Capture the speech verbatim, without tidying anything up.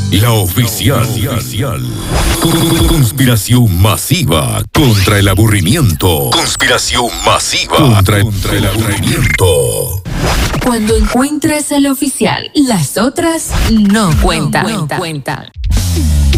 La oficial. Conspiración masiva contra el aburrimiento. Conspiración masiva contra, contra el aburrimiento. Cuando encuentres al oficial, las otras no cuentan. No cuentan.